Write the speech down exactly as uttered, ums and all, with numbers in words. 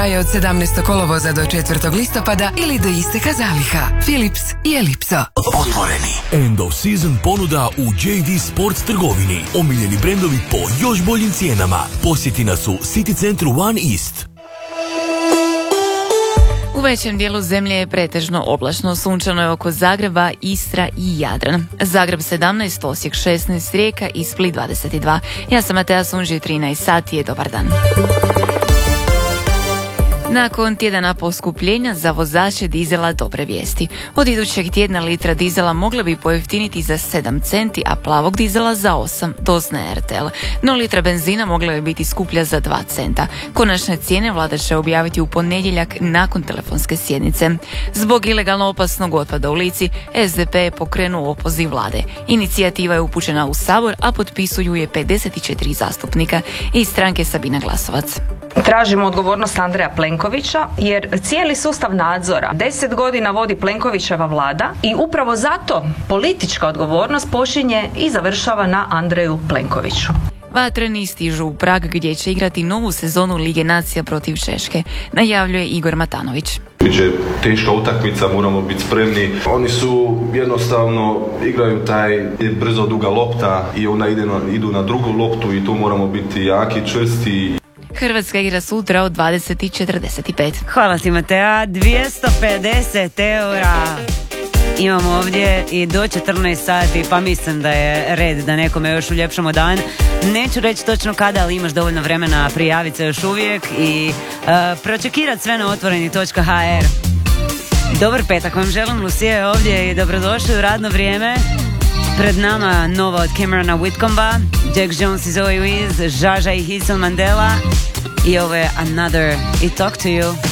je od sedamnaestog kolovoza do četvrtog listopada ili do isteka zaliha. Philips i Ellipso. Otvoreni. End of season ponuda u J D Sports trgovini. Omiljeni brendovi po još boljim cijenama. Posjeti nas u City centru One East. U većem dijelu zemlje je pretežno oblačno, sunčano je oko Zagreba, Istra i Jadran. Zagreb sedamnaest, Osijek šesnaest, Rijeka i Split dvadeset dva. Ja sam Matea Sunži, trinaest sati je dobar dan. Nakon tjedana poskupljenja za vozače dizela dobre vijesti. Od idućeg tjedna litra dizela mogla bi pojeftiniti za sedam centi, a plavog dizela za osam, doznaje R T L. No litra benzina mogla bi biti skuplja za dva centa. Konačne cijene vlada će objaviti u ponedjeljak nakon telefonske sjednice. Zbog ilegalno opasnog otpada u Lici, S D P je pokrenuo opoziv vlade. Inicijativa je upućena u Sabor, a potpisuju je pedeset četiri zastupnika iz stranke Sabina Glasovac. Tražimo odgovornost Andreja Plenkovića jer cijeli sustav nadzora deset godina vodi Plenkovićeva vlada i upravo zato politička odgovornost počinje i završava na Andreju Plenkoviću. Vatreni stižu u Prag gdje će igrati novu sezonu Lige nacija protiv Češke, najavljuje Igor Matanović. Biće teška utakmica, moramo biti spremni. Oni su jednostavno igraju taj brzo duga lopta i onda ide na, idu na drugu loptu i tu moramo biti jaki, čvrsti. Hrvatska igra sutra od dvadeset i četrdeset pet. Hvala ti, Matea. dvjesto pedeset eura imamo ovdje i do četrnaest sati, pa mislim da je red da nekome još uljepšamo dan. Neću reći točno kada, ali imaš dovoljno vremena prijaviti se još uvijek i uh, pročekirati sve na otvoreni točka h r. Dobar petak vam želim, Lucija je ovdje i dobrodošli u radno vrijeme. Pred nama nova od Camerona Whitcomba, Jack Jones i Zoe Wiz, Žaža i Hazel Mandela i ovo je Another i Talk to You.